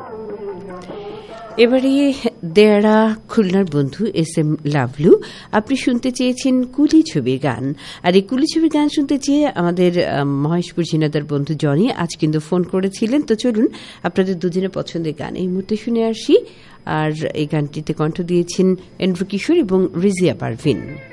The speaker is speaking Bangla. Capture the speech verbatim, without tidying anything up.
এবারে দেয়ারা খুলনার বন্ধু এস এম লাভলু, আপনি শুনতে চেয়েছেন কুলি ছবির গান। আর এই কুলি ছবির গান শুনতে চেয়ে আমাদের মহেশপুর ঝিনাদার বন্ধু জনি আজ কিন্তু ফোন করেছিলেন। তো চলুন আপনাদের দুজনের পছন্দের গান এই মুহূর্তে শুনে আসি। আর এই গানটিতে কণ্ঠ দিয়েছেন এন্ড্রু কিশোর এবং রিজিয়া পারভিন।